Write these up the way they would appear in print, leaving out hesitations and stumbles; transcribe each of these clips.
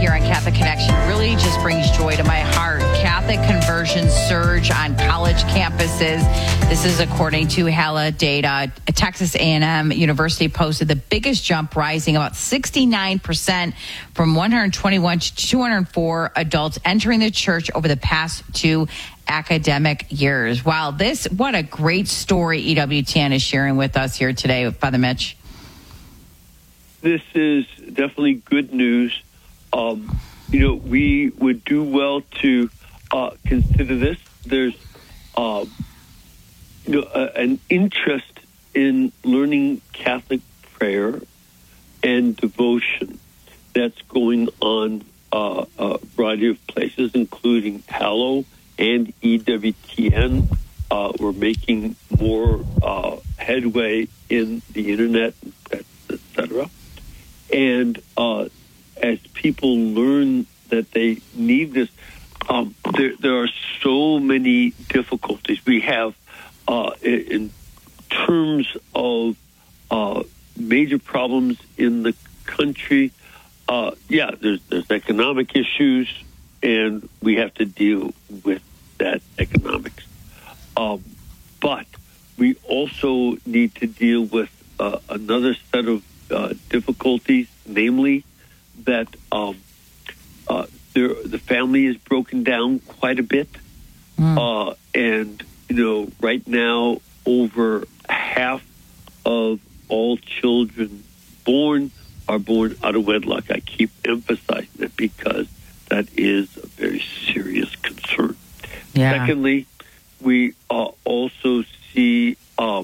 here on Catholic Connection really just brings joy to my heart. Catholic conversions surge on college campuses. This is according to HALA data. Texas A&M University posted the biggest jump, rising about 69% from 121 to 204 adults entering the church over the past 2 academic years. Wow, what a great story EWTN is sharing with us here today, Father Mitch. This is definitely good news. We would do well to consider this. There's, an interest in learning Catholic prayer and devotion that's going on a variety of places, including Hallow and EWTN. We're making more headway in the internet, etc. And as people learn that they need this, there are so many difficulties. We have, in terms of major problems in the country, there's economic issues, and we have to deal with that economics. But we also need to deal with another set of difficulties, namely that the family is broken down quite a bit. And, right now, over half of all children born are born out of wedlock. I keep emphasizing that because that is a very serious concern. Yeah. Secondly, we also see a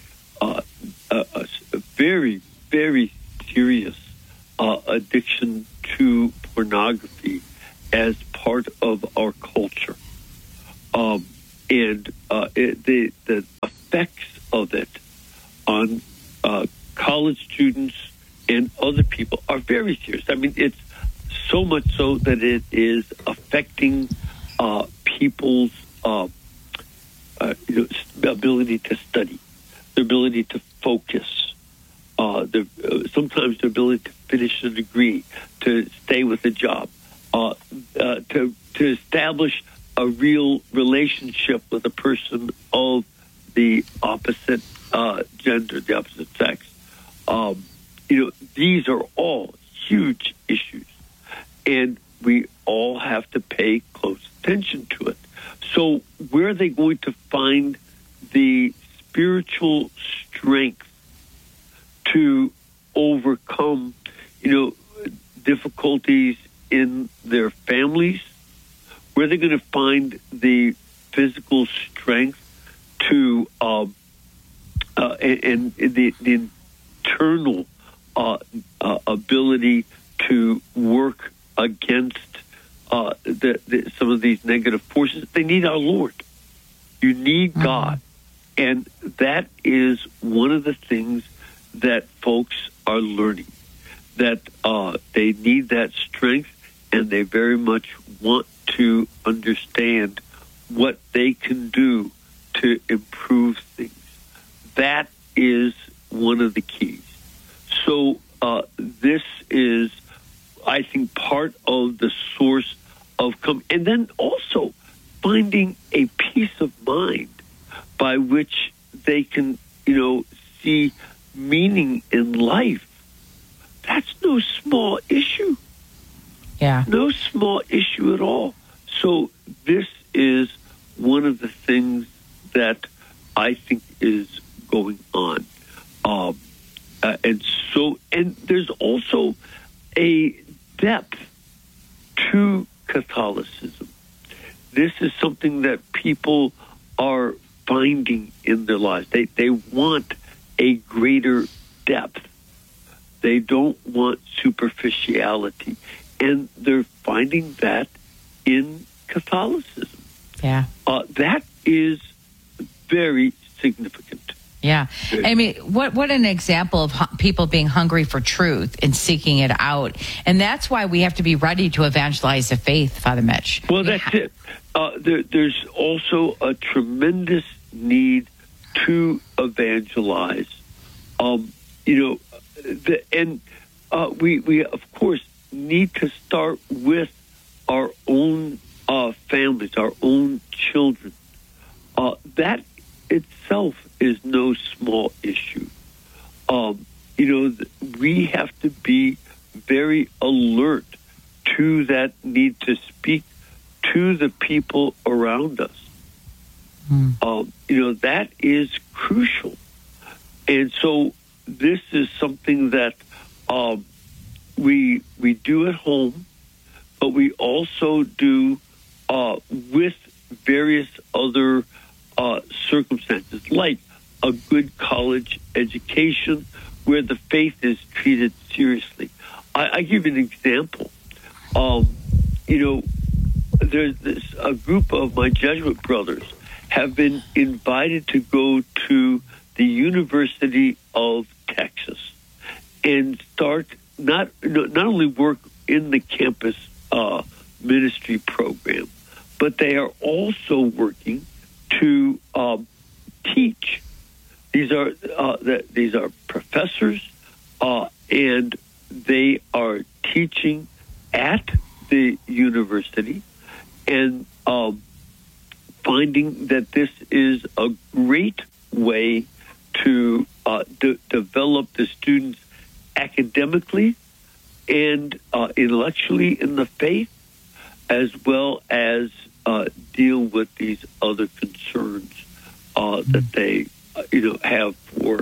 very, very serious addiction to pornography as part of our culture. And the effects of it on college students and other people are very serious. I mean, it's so much so that it is affecting people's ability to study, their ability to focus, sometimes their ability to finish a degree, to stay with a job, to establish a real relationship with a person of the opposite gender, the opposite sex. These are all huge issues, and we all have to pay close attention to it. So where are they going to find the spiritual strength to overcome, difficulties in their families? Where are they going to find the physical strength to and the internal ability to work against some of these negative forces? They need our Lord. You need God. And that is one of the things that folks are learning, that they need that strength, and they very much want to understand what they can do to improve things. That is one of the keys. So this is, I think, part of the source of and then also finding a peace of mind by which they can, see meaning in life. That's no small issue. Yeah. No small issue at all. So this is one of the things that I think is going on. And there's also a depth to Catholicism. This is something that people are finding in their lives. They want a greater depth. They don't want superficiality. And they're finding that in Catholicism. Yeah. That is very significant. Yeah. I mean, what an example of people being hungry for truth and seeking it out. And that's why we have to be ready to evangelize the faith, Father Mitch. Well, that's it. There's also a tremendous need to evangelize. We of course need to start with our own families, our own children. That itself is no small issue. We have to be very alert to that need to speak to the people around us. That is crucial. And so this is something that we do at home, but we also do with various other circumstances, like a good college education where the faith is treated seriously. I give you an example. There's a group of my Jesuit brothers have been invited to go to the University of Texas and start not only work in the campus ministry program, but they are also working to teach. These are professors, and they are teaching at the university, and finding that this is a great way to develop the students academically and intellectually in the faith, as well as deal with these other concerns that they have for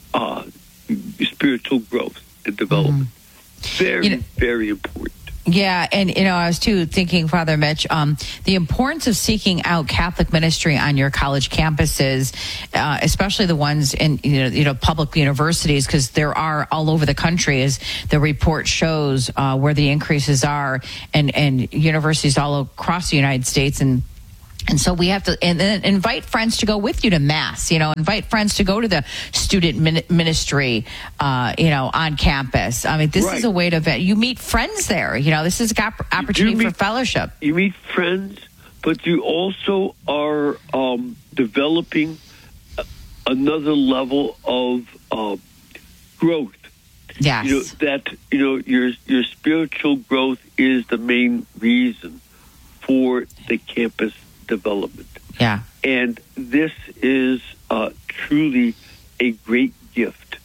spiritual growth and development. Very important. Yeah, and I was too thinking, Father Mitch, the importance of seeking out Catholic ministry on your college campuses, especially the ones in public universities, because there are all over the country, as the report shows, where the increases are, and universities all across the United States. And so we have to and then invite friends to go with you to Mass, invite friends to go to the student ministry, on campus. I mean, this is a way to you meet friends there. This is an opportunity for fellowship. You meet friends, but you also are developing another level of growth. Yes. Your spiritual growth is the main reason for the campus development. Yeah. And this is truly a great gift.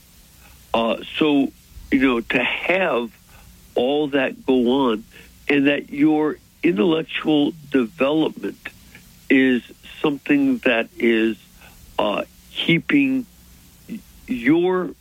So, to have all that go on, and that your intellectual development is something that is keeping your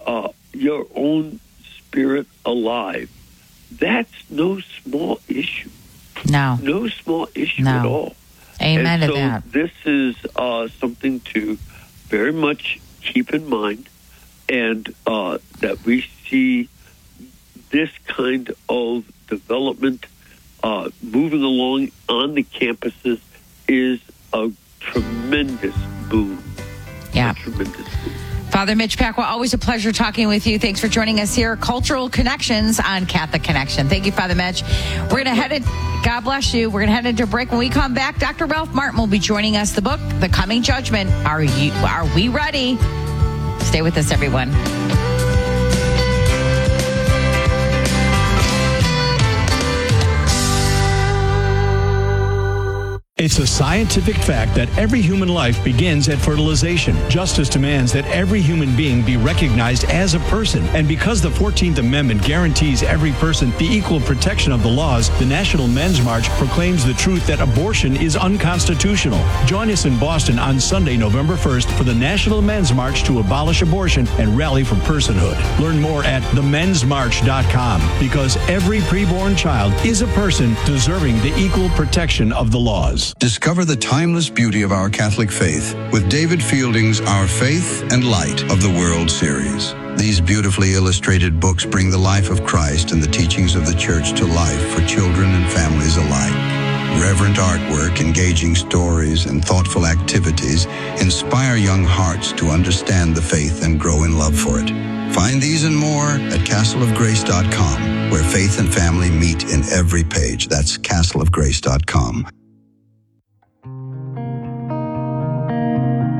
own spirit alive, that's no small issue. No small issue at all. Amen and to that. So this is something to very much keep in mind, and that we see this kind of development moving along on the campuses is a tremendous boon. Yeah. A tremendous boon. Father Mitch Pacwa, always a pleasure talking with you. Thanks for joining us here. Cultural Connections on Catholic Connection. Thank you, Father Mitch. We're going to head God bless you. We're going to head into a break. When we come back, Dr. Ralph Martin will be joining us. The book, The Coming Judgment. Are we ready? Stay with us, everyone. It's a scientific fact that every human life begins at fertilization. Justice demands that every human being be recognized as a person. And because the 14th Amendment guarantees every person the equal protection of the laws, the National Men's March proclaims the truth that abortion is unconstitutional. Join us in Boston on Sunday, November 1st for the National Men's March to abolish abortion and rally for personhood. Learn more at themensmarch.com, because every preborn child is a person deserving the equal protection of the laws. Discover the timeless beauty of our Catholic faith with David Fielding's Our Faith and Light of the World series. These beautifully illustrated books bring the life of Christ and the teachings of the Church to life for children and families alike. Reverent artwork, engaging stories, and thoughtful activities inspire young hearts to understand the faith and grow in love for it. Find these and more at castleofgrace.com, where faith and family meet in every page. That's castleofgrace.com.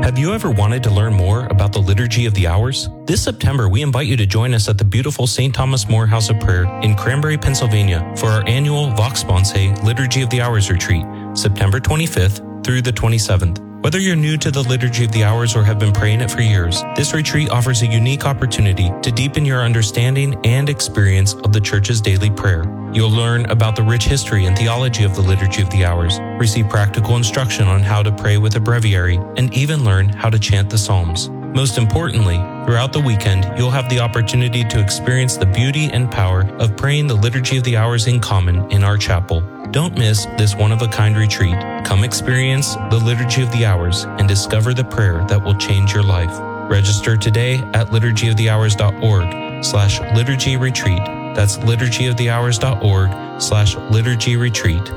Have you ever wanted to learn more about the Liturgy of the Hours? This September, we invite you to join us at the beautiful St. Thomas More House of Prayer in Cranberry, Pennsylvania for our annual Vox Sponsae Liturgy of the Hours retreat, September 25th through the 27th. Whether you're new to the Liturgy of the Hours or have been praying it for years, this retreat offers a unique opportunity to deepen your understanding and experience of the Church's daily prayer. You'll learn about the rich history and theology of the Liturgy of the Hours, receive practical instruction on how to pray with a breviary, and even learn how to chant the Psalms. Most importantly, throughout the weekend, you'll have the opportunity to experience the beauty and power of praying the Liturgy of the Hours in common in our chapel. Don't miss this one-of-a-kind retreat. Come experience the Liturgy of the Hours and discover the prayer that will change your life. Register today at liturgyofthehours.org/liturgy retreat. That's liturgyofthehours.org/liturgy retreat.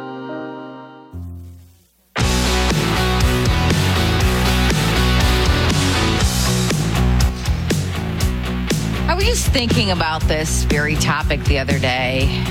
I was just thinking about this very topic the other day.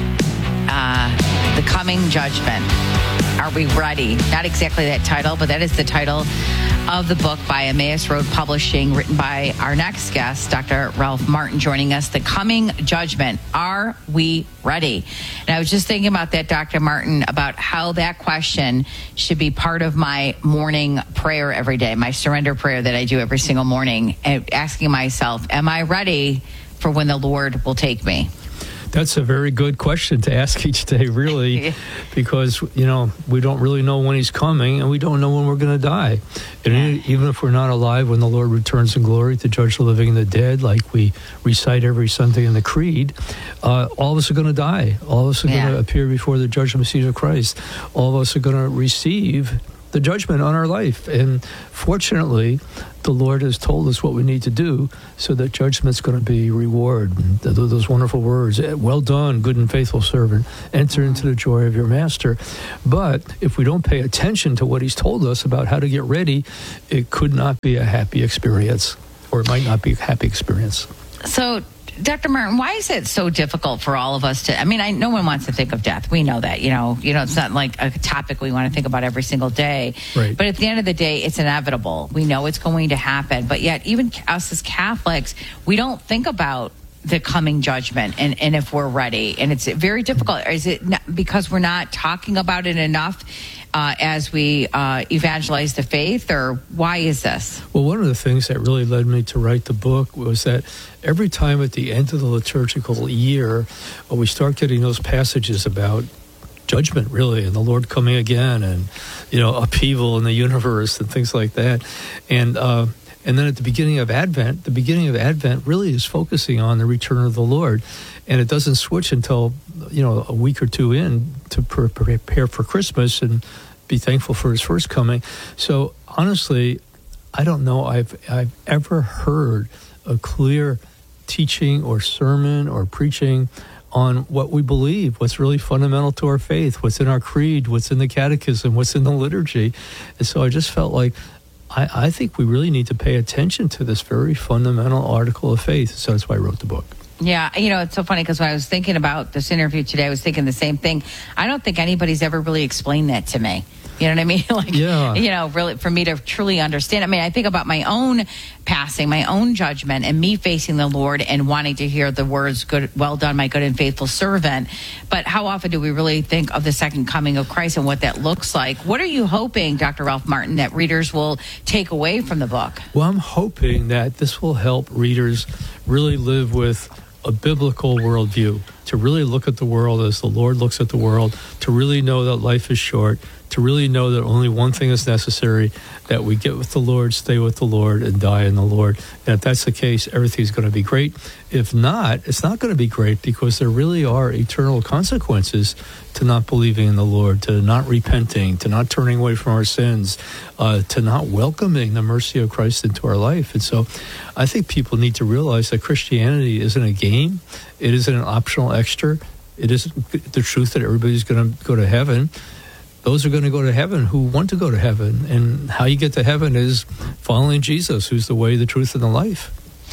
The coming judgment. Are we ready? Not exactly that title, but that is the title of the book by Emmaus Road Publishing, written by our next guest, Dr. Ralph Martin, joining us. The coming judgment. Are we ready? And I was just thinking about that, Dr. Martin, about how that question should be part of my morning prayer every day, my surrender prayer that I do every single morning, and asking myself, am I ready for when the Lord will take me? That's a very good question to ask each day, really, because, we don't really know when he's coming, and we don't know when we're going to die. And even if we're not alive when the Lord returns in glory to judge the living and the dead, like we recite every Sunday in the Creed, all of us are going to die. All of us are going to appear before the judgment seat of Christ. All of us are going to receive the judgment on our life. And fortunately, the Lord has told us what we need to do so that judgment's going to be reward. And those wonderful words, well done, good and faithful servant, enter into the joy of your master. But if we don't pay attention to what he's told us about how to get ready, it could not be a happy experience, or it might not be a happy experience. So, Dr. Martin, why is it so difficult for all of us to, no one wants to think of death. We know that, it's not like a topic we want to think about every single day. Right. But at the end of the day, it's inevitable. We know it's going to happen. But yet, even us as Catholics, we don't think about the coming judgment and if we're ready. And it's very difficult. Is it because we're not talking about it enough as we evangelize the faith, or why is this? Well, one of the things that really led me to write the book was that every time at the end of the liturgical year, we start getting those passages about judgment, really, and the Lord coming again, and, upheaval in the universe and things like that. And then at the beginning of Advent really is focusing on the return of the Lord. And it doesn't switch until, a week or two in to prepare for Christmas and be thankful for his first coming. So honestly, I don't know I've ever heard a clear teaching or sermon or preaching on what we believe, what's really fundamental to our faith, what's in our creed, what's in the catechism, what's in the liturgy. And so I just felt like I think we really need to pay attention to this very fundamental article of faith. So that's why I wrote the book. Yeah, it's so funny because when I was thinking about this interview today, I was thinking the same thing. I don't think anybody's ever really explained that to me. You know what I mean? Really, for me to truly understand. I think about my own passing, my own judgment, and me facing the Lord and wanting to hear the words, "Good, well done, my good and faithful servant." But how often do we really think of the second coming of Christ and what that looks like? What are you hoping, Dr. Ralph Martin, that readers will take away from the book? Well, I'm hoping that this will help readers really live with a biblical worldview, to really look at the world as the Lord looks at the world, to really know that life is short, to really know that only one thing is necessary, that we get with the Lord, stay with the Lord, and die in the Lord. And if that's the case, everything's going to be great. If not, it's not going to be great, because there really are eternal consequences to not believing in the Lord, to not repenting, to not turning away from our sins, to not welcoming the mercy of Christ into our life. And so I think people need to realize that Christianity isn't a game. It isn't an optional extra. It isn't the truth that everybody's going to go to heaven. Those are going to go to heaven who want to go to heaven. And how you get to heaven is following Jesus, who's the way, the truth, and the life.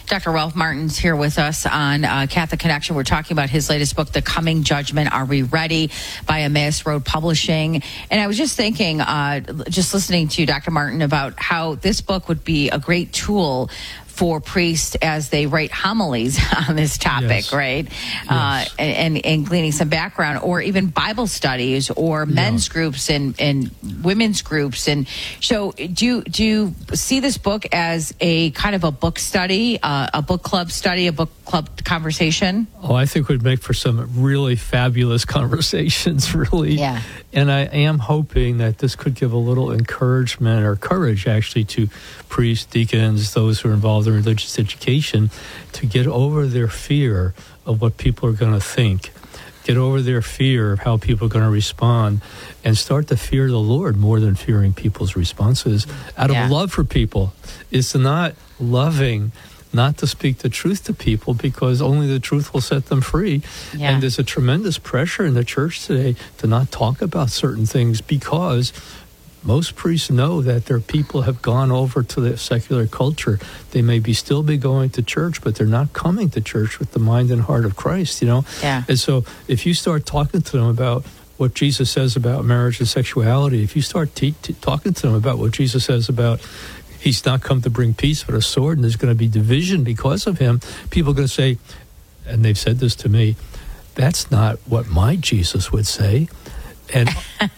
Dr. Ralph Martin's here with us on Catholic Connection. We're talking about his latest book, The Coming Judgment, Are We Ready? By Emmaus Road Publishing. And I was just thinking, just listening to you, Dr. Martin, about how this book would be a great tool for priests as they write homilies on this topic, Yes. right? Yes. And gleaning some background, or even Bible studies, or men's groups and women's groups. And so, do you see this book as a kind of a book study, a book club study, a book club conversation? Oh, I think it would make for some really fabulous conversations, really. Yeah. And I am hoping that this could give a little encouragement or courage, actually, to priests, deacons, those who are involved in religious education, to get over their fear of what people are going to think, get over their fear of how people are going to respond, and start to fear the Lord more than fearing people's responses out of love for people. It's not loving not to speak the truth to people, because only the truth will set them free. Yeah. And there's a tremendous pressure in the church today to not talk about certain things, because most priests know that their people have gone over to the secular culture. They may still be going to church, but they're not coming to church with the mind and heart of Christ, Yeah. And so if you start talking to them about what Jesus says about marriage and sexuality, if you start talking to them about what Jesus says about He's not come to bring peace but a sword, and there's going to be division because of him, people are going to say, and they've said this to me, that's not what my Jesus would say. And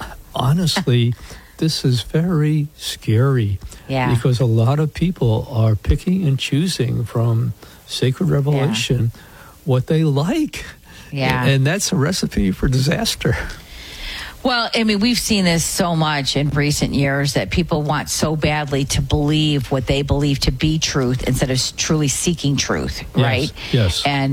honestly, this is very scary, because a lot of people are picking and choosing from sacred revelation what they like. Yeah. And that's a recipe for disaster. Well, I mean, we've seen this so much in recent years, that people want so badly to believe what they believe to be truth instead of truly seeking truth, right? Yes. And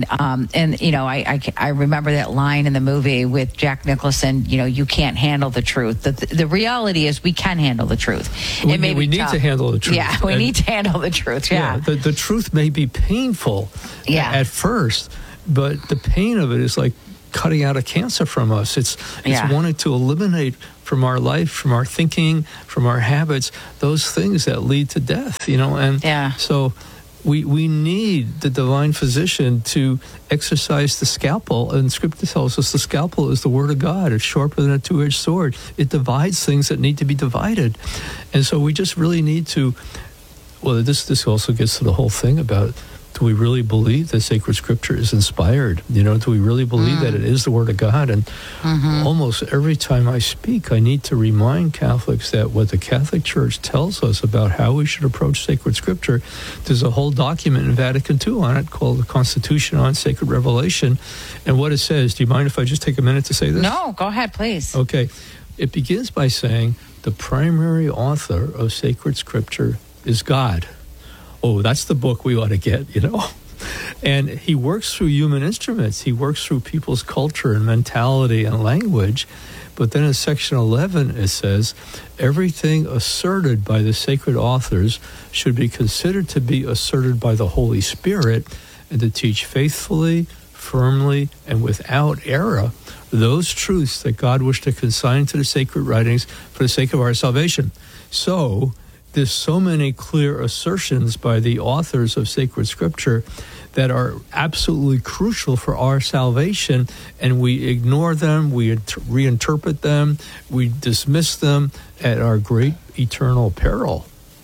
I remember that line in the movie with Jack Nicholson, you can't handle the truth. The reality is we can handle the truth. We need to handle the truth. Yeah, we need to handle the truth, The truth may be painful at first, but the pain of it is like cutting out a cancer from us. It's wanting to eliminate from our life, from our thinking, from our habits, those things that lead to death, So we need the divine physician to exercise the scalpel, and Scripture tells us the scalpel is the Word of God. It's sharper than a two-edged sword. It divides things that need to be divided. And so we just really need to, this also gets to the whole thing about, do we really believe that sacred Scripture is inspired? Do we really believe that it is the Word of God? And almost every time I speak, I need to remind Catholics that what the Catholic Church tells us about how we should approach sacred Scripture, there's a whole document in Vatican II on it called the Constitution on Sacred Revelation. And what it says, do you mind if I just take a minute to say this? No, go ahead, please. Okay. It begins by saying the primary author of sacred Scripture is God. Oh, that's the book we ought to get, And he works through human instruments. He works through people's culture and mentality and language. But then in section 11, it says, everything asserted by the sacred authors should be considered to be asserted by the Holy Spirit, and to teach faithfully, firmly, and without error those truths that God wished to consign to the sacred writings for the sake of our salvation. So there's so many clear assertions by the authors of sacred Scripture that are absolutely crucial for our salvation, and we ignore them, we reinterpret them, we dismiss them at our great eternal peril.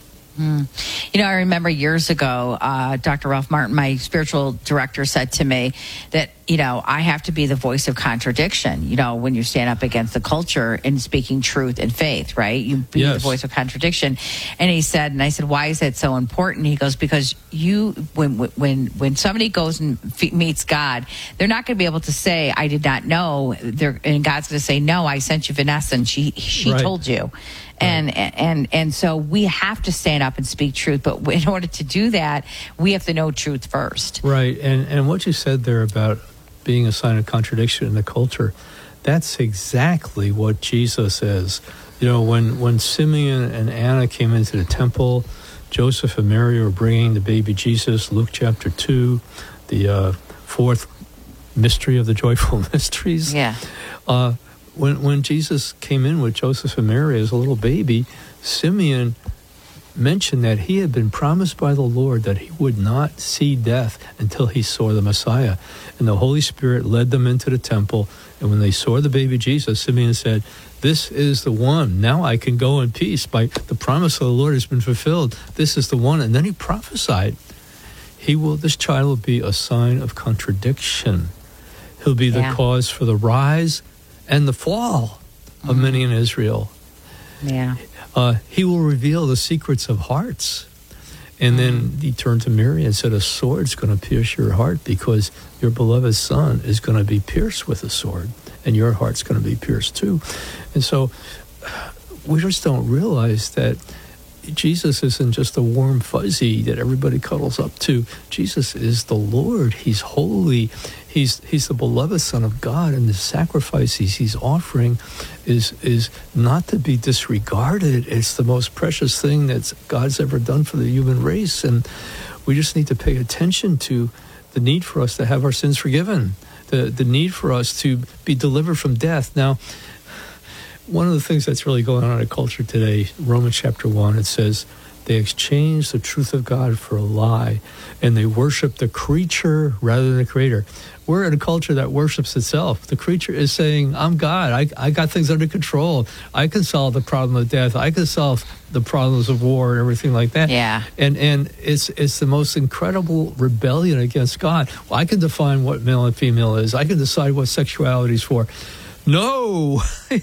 I remember years ago, Dr. Ralph Martin, my spiritual director, said to me that, I have to be the voice of contradiction, when you stand up against the culture and speaking truth and faith, right? You be the voice of contradiction. And he said, and I said, why is that so important? He goes, because when somebody goes and meets God, they're not going to be able to say, I did not know. And God's going to say, no, I sent you Vanessa, and she told you. And so we have to stand up and speak truth, but in order to do that, we have to know truth first. Right, and what you said there about being a sign of contradiction in the culture, that's exactly what Jesus is. When Simeon and Anna came into the temple, Joseph and Mary were bringing the baby Jesus, Luke chapter 2, the fourth mystery of the joyful mysteries. Yeah. When Jesus came in with Joseph and Mary as a little baby, Simeon mentioned that he had been promised by the Lord that he would not see death until he saw the Messiah. And the Holy Spirit led them into the temple. And when they saw the baby Jesus, Simeon said, "This is the one. Now I can go in peace. The promise of the Lord has been fulfilled. This is the one." And then he prophesied, this child will be a sign of contradiction. He'll be the cause for the rise and the fall of many in Israel. Yeah. He will reveal the secrets of hearts. And then he turned to Mary and said, "A sword's going to pierce your heart because your beloved son is going to be pierced with a sword, and your heart's going to be pierced too." And so we just don't realize that Jesus isn't just a warm fuzzy that everybody cuddles up to. Jesus is the Lord. He's holy. He's the beloved Son of God, and the sacrifices he's offering is not to be disregarded. It's the most precious thing that God's ever done for the human race, and we just need to pay attention to the need for us to have our sins forgiven, the need for us to be delivered from death. Now, one of the things that's really going on in culture today, Romans chapter 1, it says, they exchange the truth of God for a lie, and they worship the creature rather than the creator. We're in a culture that worships itself. The creature is saying, "I'm God. I got things under control. I can solve the problem of death. I can solve the problems of war and everything like that." Yeah. And it's the most incredible rebellion against God. Well, I can define what male and female is. I can decide what sexuality is for. No,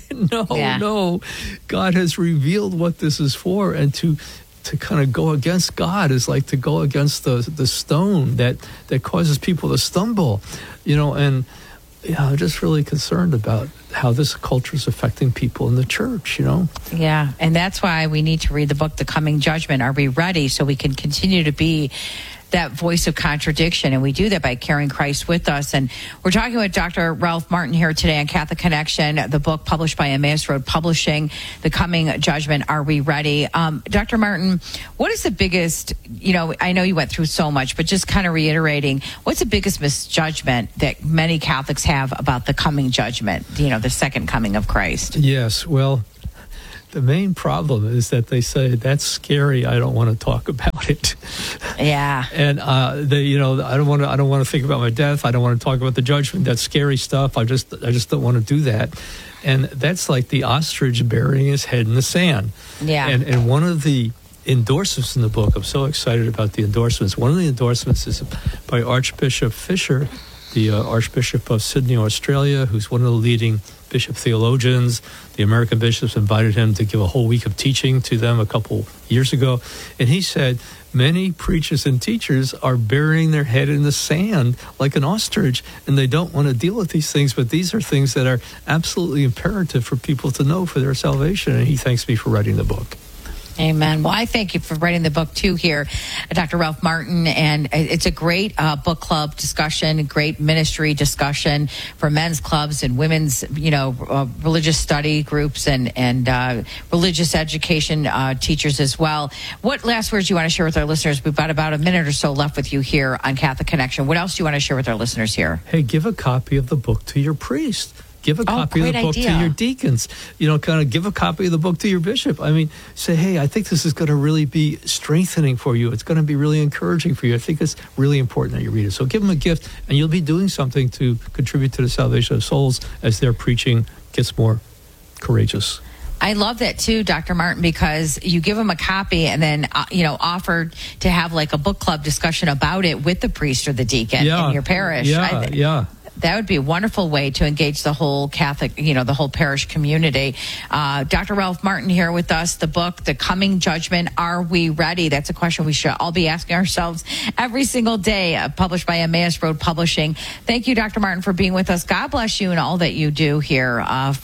no. God has revealed what this is for, and to kind of go against God is like to go against the stone that causes people to stumble, and I'm just really concerned about how this culture is affecting people in the church, Yeah, and that's why we need to read the book, The Coming Judgment. Are we ready so we can continue to be that voice of contradiction? And we do that by carrying Christ with us. And we're talking with Dr. Ralph Martin here today on Catholic Connection, the book published by Emmaus Road Publishing, The Coming Judgment. Are we ready? Dr. Martin, what is the biggest, I know you went through so much, but just kind of reiterating, what's the biggest misjudgment that many Catholics have about the coming judgment, the second coming of Christ? Yes, well, the main problem is that they say, "That's scary. I don't want to talk about it." Yeah. And I don't want to think about my death. I don't want to talk about the judgment. That's scary stuff. I just don't want to do that. And that's like the ostrich burying his head in the sand. Yeah. And one of the endorsements in the book, I'm so excited about the endorsements. One of the endorsements is by Archbishop Fisher, the Archbishop of Sydney, Australia, who's one of the leading bishop theologians. The American bishops invited him to give a whole week of teaching to them a couple years ago. And he said, many preachers and teachers are burying their head in the sand like an ostrich, and they don't want to deal with these things, but these are things that are absolutely imperative for people to know for their salvation. And he thanks me for writing the book. Amen. Well, I thank you for writing the book, too, here, Dr. Ralph Martin. And it's a great book club discussion, great ministry discussion for men's clubs and women's, religious study groups and religious education teachers as well. What last words do you want to share with our listeners? We've got about a minute or so left with you here on Catholic Connection. What else do you want to share with our listeners here? Hey, give a copy of the book to your priest. Give a copy of the book to your deacons. Kind of give a copy of the book to your bishop. I mean, say, hey, I think this is going to really be strengthening for you. It's going to be really encouraging for you. I think it's really important that you read it. So give them a gift, and you'll be doing something to contribute to the salvation of souls as their preaching gets more courageous. I love that too, Dr. Martin, because you give them a copy and then, offer to have like a book club discussion about it with the priest or the deacon in your parish. Yeah. That would be a wonderful way to engage the whole Catholic, the whole parish community. Dr. Ralph Martin here with us, the book, The Coming Judgment, Are We Ready? That's a question we should all be asking ourselves every single day, published by Emmaus Road Publishing. Thank you, Dr. Martin, for being with us. God bless you and all that you do here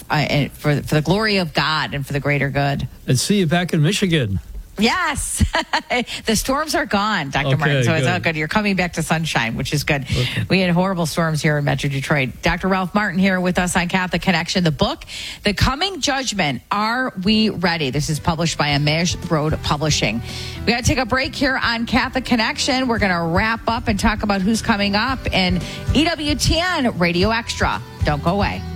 for the glory of God and for the greater good. And see you back in Michigan. Yes. The storms are gone, Dr. Martin, so it's all good. You're coming back to sunshine, which is good. Okay. We had horrible storms here in Metro Detroit. Dr. Ralph Martin here with us on Catholic Connection. The book, The Coming Judgment, Are We Ready? This is published by Emmaus Road Publishing. We got to take a break here on Catholic Connection. We're going to wrap up and talk about who's coming up in EWTN Radio Extra. Don't go away.